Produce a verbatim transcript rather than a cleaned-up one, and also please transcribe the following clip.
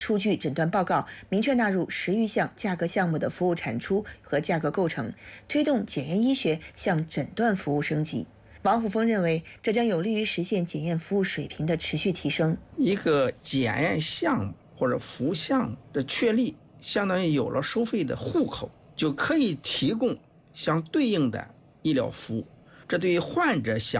出具诊断报告，明确纳入十余项价格项目的服务产出和价格构成，推动检验医学向诊断服务升级。王虎峰认为，这将有利于实现检验服务水平的持续提升。 一个检验项目或者服务项目的确立，相当于有了收费的户口，就可以提供相对应的医疗服务。这对于患者享